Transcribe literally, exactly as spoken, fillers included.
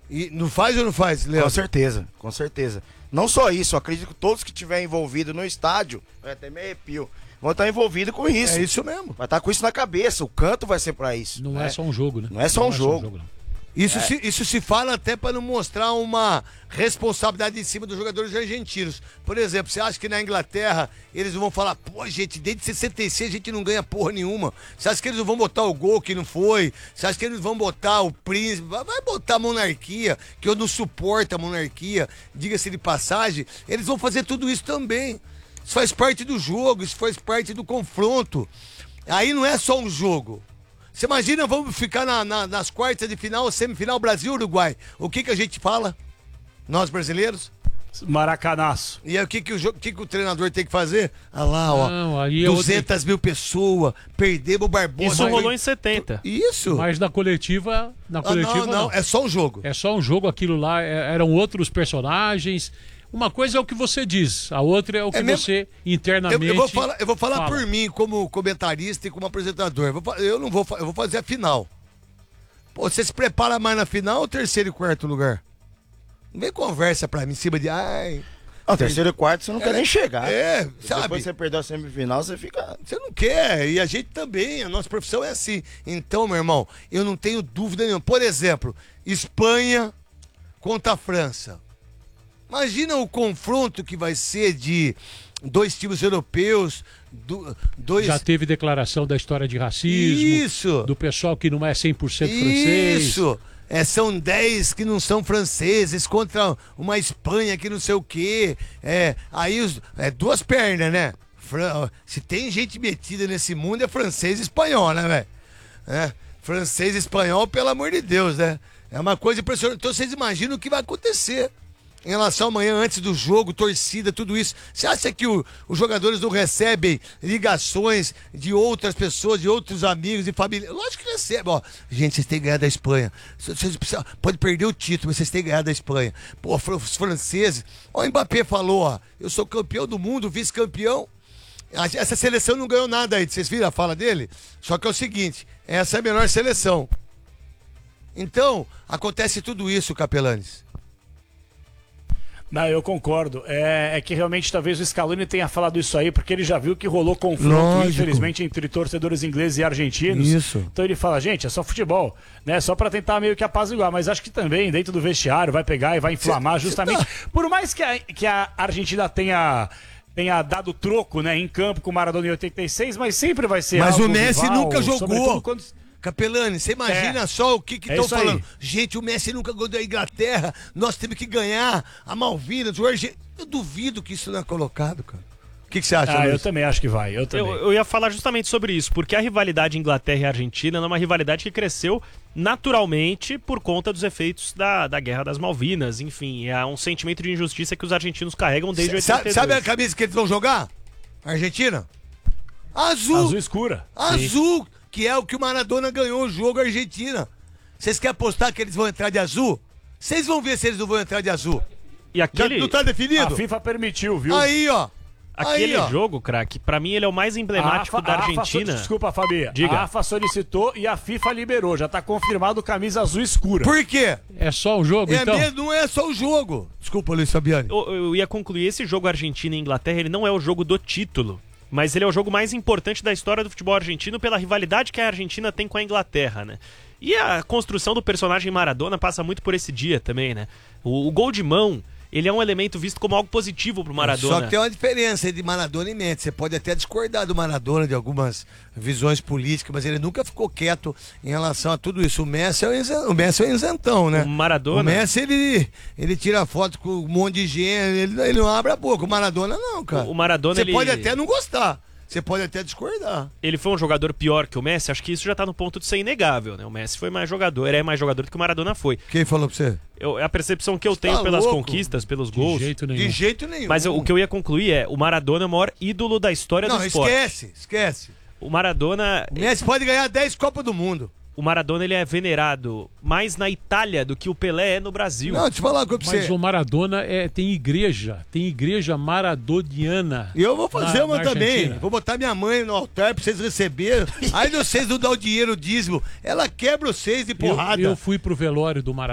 E não faz ou não faz, Léo? Com certeza, com certeza. Não só isso, eu acredito que todos que estiverem envolvidos no estádio, vai até me arrepio, vão estar envolvidos com isso. É isso mesmo. Vai estar com isso na cabeça, o canto vai ser pra isso. Não né? é só um jogo, né? Não é só não um é jogo. Só um jogo não. Isso, É. se, isso se fala até para não mostrar uma responsabilidade em cima dos jogadores argentinos. Por exemplo, você acha que na Inglaterra eles vão falar, pô, gente, desde sessenta e seis a gente não ganha porra nenhuma. Você acha que eles não vão botar o gol que não foi? Você acha que eles vão botar o príncipe? Vai botar a monarquia, que eu não suporto a monarquia, diga-se de passagem. Eles vão fazer tudo isso também. Isso faz parte do jogo, isso faz parte do confronto. Aí não é só um jogo. Você imagina, vamos ficar na, na, nas quartas de final, semifinal, Brasil-Uruguai. O que que a gente fala? Nós brasileiros? Maracanaço. E aí o que que o, jo- que que o treinador tem que fazer? Ah lá, ó, Não, aí é duzentas mil pessoas, perdemos o Barbosa. Isso Mas- rolou em setenta. Isso? Mas na coletiva, na Ah, coletiva não, não, não. é só um jogo. É só um jogo, aquilo lá é- eram outros personagens. Uma coisa é o que você diz, a outra é o que É mesmo- você Eu, internamente eu vou falar, eu vou falar fala. por mim, como comentarista e como apresentador. Eu, vou fa- eu não vou, fa- eu vou fazer a final. Pô, você se prepara mais na final ou terceiro e quarto lugar? Não vem conversa pra mim em cima de. Ai. Não, terceiro e quarto você não quer nem chegar. É, Se sabe? Depois você perdeu a semifinal, você fica... Você não quer, e a gente também, a nossa profissão é assim. Então, meu irmão, eu não tenho dúvida nenhuma. Por exemplo, Espanha contra a França. Imagina o confronto que vai ser de dois times europeus, do- dois... Já teve declaração da história de racismo, Isso! do pessoal que não é cem por cento francês. Isso! É, são dez que não são franceses contra uma Espanha que não sei o quê. É, aí os, é duas pernas, né? Fran- Se tem gente metida nesse mundo é francês e espanhol, né, velho? É, francês e espanhol, pelo amor de Deus, né? É uma coisa impressionante. Então vocês imaginam o que vai acontecer em relação amanhã, antes do jogo, torcida, tudo isso. Você acha que o- os jogadores não recebem ligações de outras pessoas, de outros amigos e família? Lógico que recebem, ó. Gente, vocês têm que ganhar da Espanha. Vocês precisam, pode perder o título, mas vocês têm que ganhar da Espanha. Pô, fran- os franceses. Ó, o Mbappé falou, ó. Eu sou campeão do mundo, vice-campeão. A- Essa seleção não ganhou nada aí. Vocês viram a fala dele? Só que é o seguinte, essa é a melhor seleção. Então, acontece tudo isso, Capelanes. Não, eu concordo. É, é que realmente talvez o Scaloni tenha falado isso aí, porque ele já viu que rolou confronto, Lógico. infelizmente, entre torcedores ingleses e argentinos. Isso. Então ele fala, gente, é só futebol, né? Só pra tentar meio que apaziguar. Mas acho que também, dentro do vestiário, vai pegar e vai inflamar Cê- justamente. cê Por mais que a, que a Argentina tenha. Tenha dado troco, né, em campo com o Maradona em oitenta e seis, mas sempre vai ser Mas algo o Messi rival, nunca jogou. sobretudo quando- Capelani, você imagina É. só o que É estão isso aí. falando. Gente, o Messi nunca ganhou da Inglaterra, nós temos que ganhar a Malvinas, o Argentina. Eu duvido que isso não é colocado, cara. O que, que você acha, Ah, eu Luiz? também acho que vai. Eu também. Eu, eu ia falar justamente sobre isso, porque a rivalidade Inglaterra e Argentina é uma rivalidade que cresceu naturalmente por conta dos efeitos da, da Guerra das Malvinas. Enfim, é um sentimento de injustiça que os argentinos carregam desde Sa- oitenta e dois. Sabe a camisa que eles vão jogar? Argentina? Azul! Azul escura. Azul, que é o que o Maradona ganhou o jogo Argentina. Vocês querem apostar que eles vão entrar de azul? Vocês vão ver se eles não vão entrar de azul. E Já aquele, não tá definido? A FIFA permitiu, viu? Aí, ó. aquele Aí, ó. jogo, craque, pra mim ele é o mais emblemático A AFA da a AFA Argentina. so- desculpa, Fabi. Diga. A AFA solicitou e a FIFA liberou. Já tá confirmado camisa azul escura. Por quê? É só um jogo, É então? mesmo, não é só o jogo. Desculpa, Luiz Fabiani. Eu, eu ia concluir, esse jogo Argentina e Inglaterra, ele não é o jogo do título, mas ele é o jogo mais importante da história do futebol argentino pela rivalidade que a Argentina tem com a Inglaterra, né? E a construção do personagem Maradona passa muito por esse dia também, né? O, o gol de mão, ele é um elemento visto como algo positivo pro Maradona. Só que tem uma diferença de Maradona e Messi. Você pode até discordar do Maradona de algumas visões políticas, mas ele nunca ficou quieto em relação a tudo isso. O Messi é um isen- o Messi é um isentão, né? O Maradona- O Messi, ele, ele tira foto com um monte de gente, ele, ele não abre a boca. O Maradona não, cara. O- o Maradona, Você ele- pode até não gostar. Você pode até discordar. Ele foi um jogador pior que o Messi, acho que isso já tá no ponto de ser inegável, né? O Messi foi mais jogador, ele é mais jogador do que o Maradona foi. Quem falou pra você? Eu, é a percepção que eu Você tenho tá pelas louco? conquistas, pelos De gols. jeito nenhum. De jeito nenhum. Mas eu- o que eu ia concluir é, o Maradona é o maior ídolo da história Não, do esporte. esquece, esquece. O Maradona, O Messi pode ganhar dez Copas do Mundo. o Maradona ele é venerado mais na Itália do que o Pelé é no Brasil. Não, deixa eu falar uma coisa pra Mas você. o Maradona é, tem igreja, tem igreja maradoniana. E eu vou fazer na- uma na também. Argentina. Vou botar minha mãe no altar pra vocês receberem. Aí vocês não dão o dinheiro, o dízimo. Ela quebra vocês de Eu, porrada. eu fui pro velório do Maradona.